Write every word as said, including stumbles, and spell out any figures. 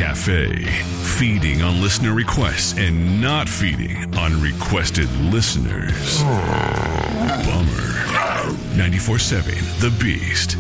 Cafe. Feeding on listener requests and not feeding on requested listeners. Bummer. ninety-four point seven The Beast.